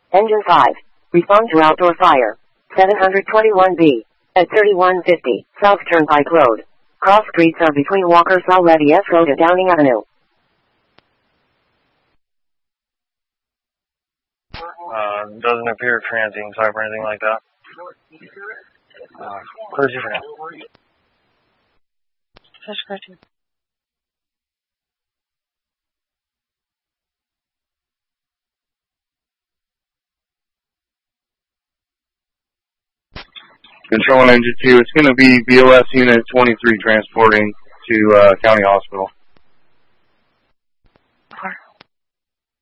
Engine 5. Respond to outdoor fire. 721B. At 3150 South Turnpike Road. Cross streets are between Walker Salretti S. Road and Downing Avenue. Doesn't appear transient type or anything like that. Clear for now. First question. Control on engine 2. It's going to be BOS unit 23 transporting to County Hospital.